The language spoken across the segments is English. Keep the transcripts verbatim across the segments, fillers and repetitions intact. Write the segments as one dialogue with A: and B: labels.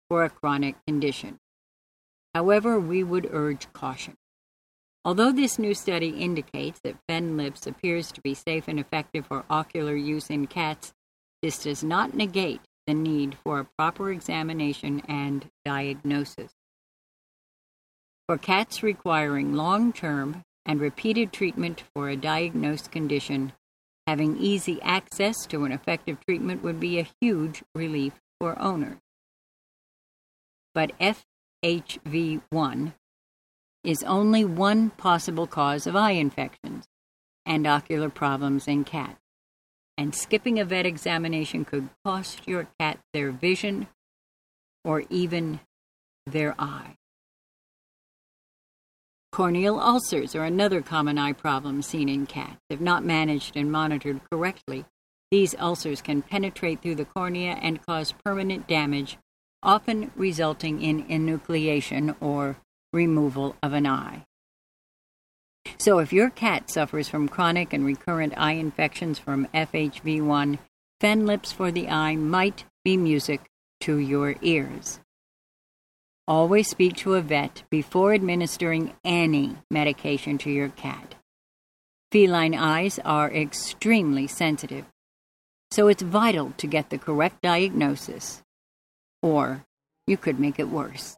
A: for a chronic condition. However, we would urge caution. Although this new study indicates that Fen Lips appears to be safe and effective for ocular use in cats, this does not negate the need for a proper examination and diagnosis. For cats requiring long-term and repeated treatment for a diagnosed condition, having easy access to an effective treatment would be a huge relief for owners. But F H V one is only one possible cause of eye infections and ocular problems in cats, and skipping a vet examination could cost your cat their vision or even their eye. Corneal ulcers are another common eye problem seen in cats. If not managed and monitored correctly, these ulcers can penetrate through the cornea and cause permanent damage, often resulting in enucleation or removal of an eye. So if your cat suffers from chronic and recurrent eye infections from F H V one, Fen Lips for the eye might be music to your ears. Always speak to a vet before administering any medication to your cat. Feline eyes are extremely sensitive, so it's vital to get the correct diagnosis, or you could make it worse.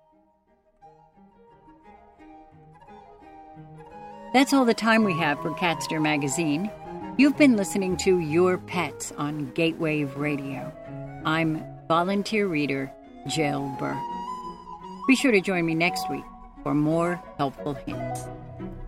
A: That's all the time we have for Catster Magazine. You've been listening to Your Pets on Gatewave Radio. I'm volunteer reader Jill Burke. Be sure to join me next week for more helpful hints.